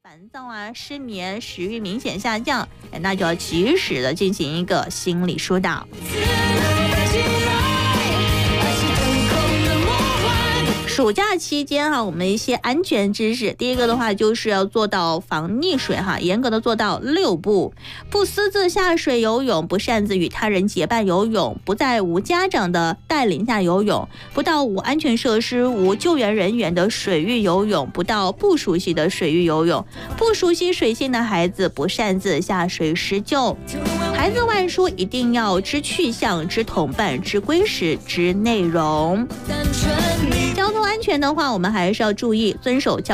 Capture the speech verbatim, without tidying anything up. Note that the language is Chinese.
烦躁啊、失眠、食欲明显下降，那就要及时的进行一个心理疏导。暑假期间哈，我们一些安全知识，第一个的话就是要做到防溺水哈，严格的做到六不：不私自下水游泳，不擅自与他人结伴游泳，不在无家长的带领下游泳，不到无安全设施、无救援人员的水域游泳，不到不熟悉的水域游泳，不熟悉水性的孩子不擅自下水施救。孩子外出一定要知去向、知同伴、知归时、知内容。交通安全的话，我们还是要注意遵守交